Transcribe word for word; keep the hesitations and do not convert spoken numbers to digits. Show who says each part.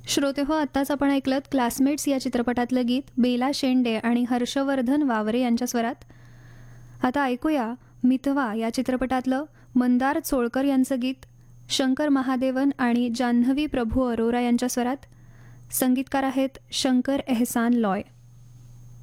Speaker 1: श्रोते हो, आत्ताच आपण ऐकलत क्लासमेट्स या चित्रपटातलं गीत बेला शेंडे आणि हर्षवर्धन वावरे यांच्या स्वरात. आता ऐकूया मितवा या चित्रपटातलं मंदार चोळकर यांचं गीत शंकर महादेवन आणि जान्हवी प्रभू अरोरा यांच्या स्वरात. संगीतकार आहेत शंकर एहसान लॉय.